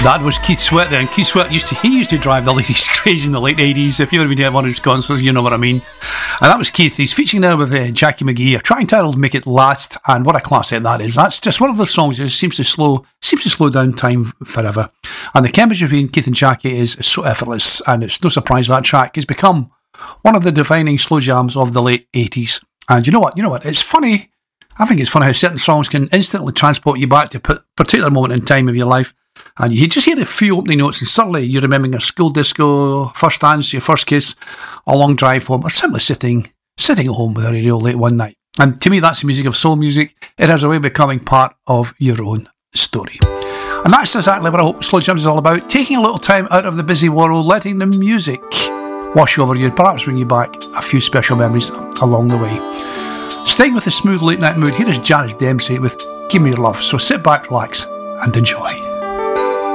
That was Keith Sweat then. Keith Sweat used to drive the ladies crazy in the late 80s. If you've ever been to one of his concerts, you know what I mean. And that was Keith. He's featuring now with Jackie McGee, a track titled Make It Last. And what a classic that is. That's just one of those songs that seems to slow down time forever. And the chemistry between Keith and Jackie is so effortless. And it's no surprise that track has become one of the defining slow jams of the late 80s. And you know what? It's funny. I think it's funny how certain songs can instantly transport you back to a particular moment in time of your life. And you just hear a few opening notes and suddenly you're remembering a school disco, first dance, your first kiss, a long drive home, or simply sitting at home with a radio late one night. And to me, that's the music of soul music. It has a way of becoming part of your own story. And that's exactly what I hope Slow Jams is all about. Taking a little time out of the busy world, letting the music wash over you and perhaps bring you back a few special memories along the way. Staying with the smooth late night mood, here is Janice Dempsey with Give Me Your Love. So sit back, relax and enjoy.